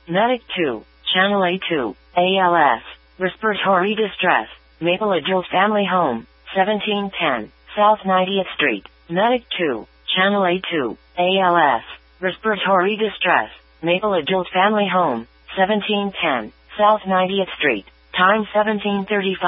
Medic 2, Channel A2, ALS, respiratory distress, Maple Adult Family Home, 1710, South 90th Street. Medic 2, Channel A2, ALS, respiratory distress, Maple Adult Family Home, 1710, South 90th Street. Time 17:35.